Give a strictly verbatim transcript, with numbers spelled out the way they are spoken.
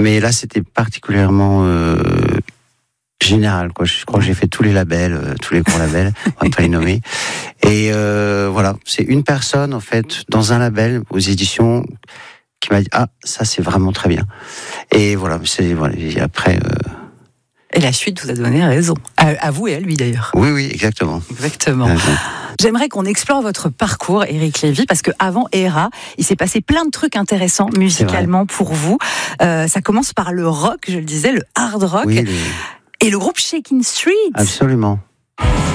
mais là, c'était particulièrement euh, général, quoi. Je crois que j'ai fait tous les labels, euh, tous les gros labels, on va pas les nommer. Et euh, voilà, c'est une personne, en fait, dans un label, aux éditions, qui m'a dit « Ah, ça, c'est vraiment très bien ». Et voilà, c'est, voilà, et après... Euh... Et la suite vous a donné raison. À, à vous et à lui, d'ailleurs. Oui, oui, exactement. Exactement. Ouais, ouais. J'aimerais qu'on explore votre parcours, Éric Lévy, parce qu'avant Héra, il s'est passé plein de trucs intéressants musicalement pour vous. Euh, ça commence par le rock, je le disais, le hard rock, oui, les... et le groupe Shakin' Street. Absolument.